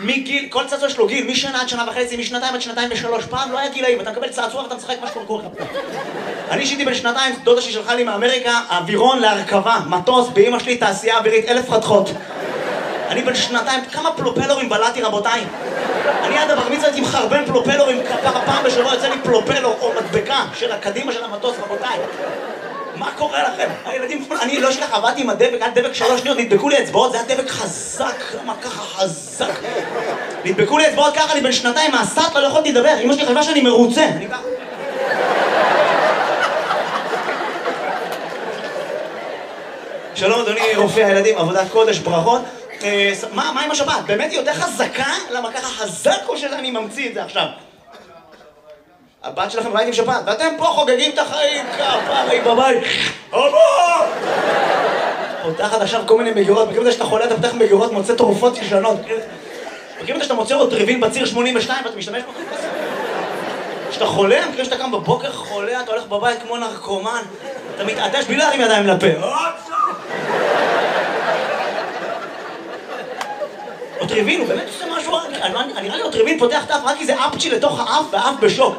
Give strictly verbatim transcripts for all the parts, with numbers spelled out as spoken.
מגיל, כל צעצוע יש לו גיל, משנה עד שנה וחצי, משנתיים עד שנתיים ושלוש. פעם לא היה גילאים, אתה מקבל צעצוע ואתה משחק מה שקורה לך. אני אישיתי בן שנתיים, דודה ששלחה לי מאמריקה, אווירון להרכבה, מטוס, באמא שלי תעשייה אווירית, אלף חתכות. אני בן שנתיים, כמה פלופלורים בלעתי רבותיי. אני עד הבר מצווה הייתי מחרבן פלופלורים, כפרה פעם בשבוע יוצא לי פלופלור או מדבקה של הקדימה של המטוס, רבותיי. מה קורה לכם? הילדים, אני לא שלך, עבדתי עם הדבק, עד דבק שלוש שניות, נדבקו לי אצבעות, זה היה דבק חזק, למה ככה חזק? נדבקו לי אצבעות ככה, אני בן שנתיים מהסת, לא יכולתי לדבר, אמא שלי חשבה שאני מרוצה, אני ככה. שלום אדוני רופא הילדים, עבודת קודש, ברכות. מה, מה עם השבת? באמת היא יותר חזקה? למה ככה חזק או שאני ממציא את זה עכשיו? הבת שלכם בבית עם שבת, ואתם פה חוגגים את החיים, כפרה, בבית. אבא! פותחת עכשיו כל מיני מגירות, מכירים את זה שאתה חולה, אתה פותח מגירות, מוצא תרופות ישנות. מכירים את זה שאתה מוצא רוטריבין בציר שמונים ושתיים ואתה משתמש בו? כשאתה חולה, מכירים שאתה קם בבוקר חולה, אתה הולך בבית כמו נרקומן, אתה מתעטש בלי להרים ידיים לפה. רוטריבין הוא באמת עושה משהו, נראה לי רוטריבין פותח את האף רק כי זה אפצ'י לתוך האף והאף בשוק.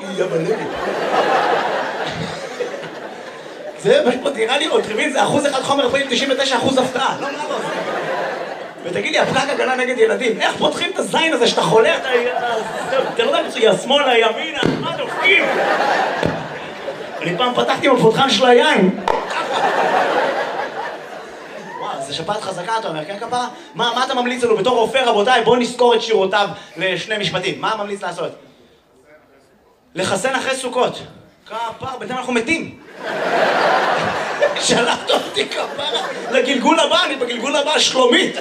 זה פשוט נראה לי רוטריבין זה אחוז אחד חומר רפואי תשעים ותשע אחוז הפתעה, לא נראה לו. ותגיד לי, הפקק הגנה נגד ילדים, איך פותחים את הזין הזה שאתה חולה, אתה לא יודע מצוי, השמאל, הימין, מה דופקים? אני פעם פתחתי עם הפותחן של היין. זה שפעת חזקה, אתה אומר, כן כפרה? מה, מה אתה ממליץ לנו בתור רופא, רבותיי? בואו נזכור את שירותיו לשני משפטים. מה ממליץ לעשות? לחסן אחרי סוכות. כפרה, בינתיים אנחנו מתים. שלחת אותי כפרה לגלגול הבא, אני בגלגול הבא שלומית.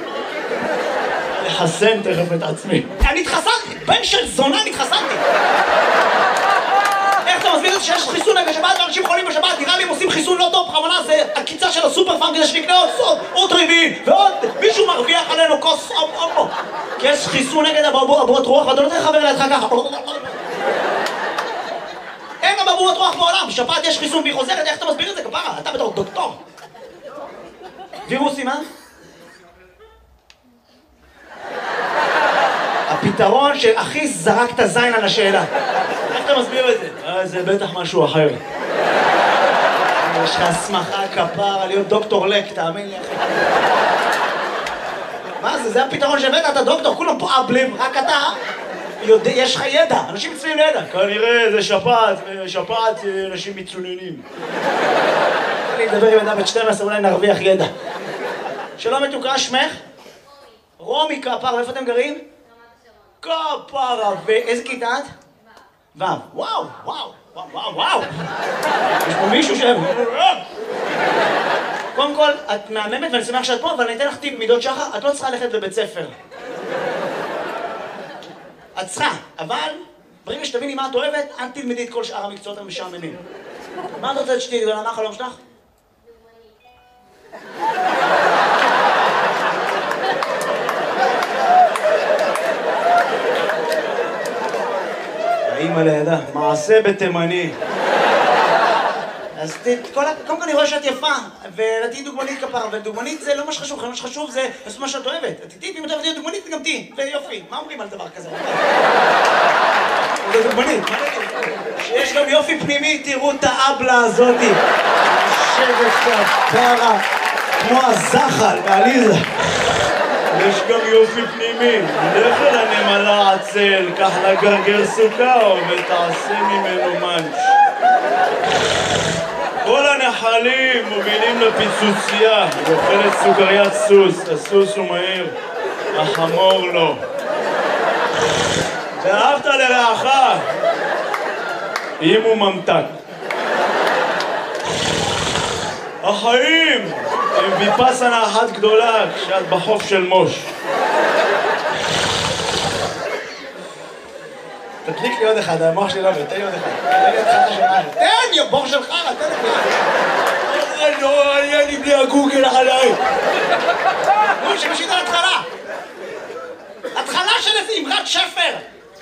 לחסן תכף את עצמי. אני התחסנתי, בן של זונה התחסנתי. איך אתה מסביר את זה שיש חיסון נגד שבת ואנשים חולים בשבת? נראה לי הם עושים חיסון לא טוב, בכוונה זה הקיצה של הסופר פארם כדי שנקנה עוד סוד, עוד ריבים, ועוד מישהו מרוויח עלינו כוס אופו. כי יש חיסון נגד אבעבועות רוח ואתה לא צריך לחבר לידך ככה. אין אבעבועות רוח בעולם, בשבת יש חיסון והיא חוזרת, איך אתה מסביר את זה כפרה? אתה בתור דוקטור. וירוסים, אה? הפתרון שהכי זרק את הזין על השאלה. איך אתה מסביר את זה? אה, זה בטח משהו אחר. יש לך הסמכה כפרה להיות דוקטור לק, תאמין לי אחי. מה זה? זה הפתרון שהבאת, אתה דוקטור, כולם פה אבלים, רק אתה יודע, יש לך ידע, אנשים מצויים לידע. כנראה זה שפעת, שפעת אנשים מצוננים. אני אדבר עם ידע בת שתים עשרה, אולי נרוויח ידע. שלום מתוקה, שמך? רומי כפרה, איפה אתם גרים? כפרה, ואיזה כיתה את? וו, וואו, וואו, וואו, וואו, וואו. יש פה מישהו ש... קודם כל, את מהממת ואני שמח שאת פה, אבל אני אתן לך טיפ מידות שחר, את לא צריכה ללכת לבית ספר. את צריכה, אבל ברגע שתביני מה את אוהבת, אל תלמדי את כל שאר המקצועות המשעממים. מה את רוצה שתהיי גדולה? מה החלום שלך? האמא לידה, מעשה בתימני. אז קודם כל אני רואה שאת יפה, ותהיי דוגמנית כפרה, ודוגמנית זה לא מה שחשוב, מה שחשוב זה לעשות מה שאת אוהבת. תהיי, ואם את אוהבת להיות דוגמנית, גם תהיי, ויופי. מה אומרים על דבר כזה? זה דוגמנית, מה נגיד? שיש גם יופי פנימי, תראו את האבלה הזאתי. יושבת כפרה, כמו הזחל בעליזה. יש גם יופי פנימי, לך אל הנמלה עצל, קח לה גרגר סוכר ותעשה ממנו מנץ'. כל הנחלים מובילים לפיצוצייה, היא אוכלת סוכריית סוס, הסוס הוא מהיר, החמור לא. ואהבת לרעך, אם הוא ממתק. החיים הם ויפאסנה אחת גדולה כשאת בחוף של מוש. תדליק לי עוד אחד, המוח שלי לא עובד, תן לי עוד אחד. תן לי עוד אחד. תן, יא בור שלך, תן לי אחד. לא, אין לי בלי הגוגל עליי. נו, שמשית על התחלה. התחלה של איזה אמרת שפר.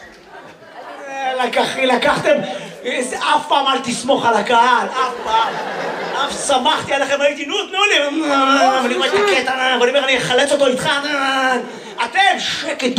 לקחי, לקחתם, אף פעם אל תסמוך על הקהל, אף פעם. אף שמחתי עליכם, הייתי, נו, תנו לי. ואני רואה את הקטע, ואני אומר, אני אחלץ אותו איתך. אתם, שקט.